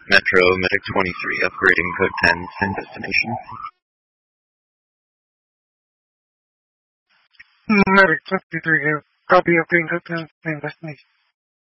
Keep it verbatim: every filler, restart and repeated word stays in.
Metro Medic twenty-three, upgrading code ten, send destination. Medic twenty-three here. Copy upgrading code ten, send destination.